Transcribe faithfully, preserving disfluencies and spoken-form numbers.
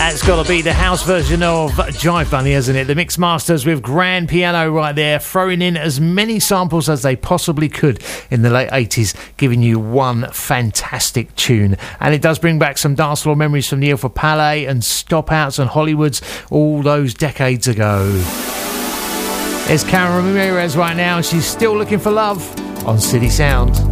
That's got to be the house version of Jive Bunny, hasn't it? The Mix Masters with grand piano right there, throwing in as many samples as they possibly could in the late eighties, giving you one fantastic tune. And it does bring back some dance floor memories from the Ilford Palais and Stop Outs and Hollywoods all those decades ago. There's Karen Ramirez right now, and she's still looking for love on City Sound.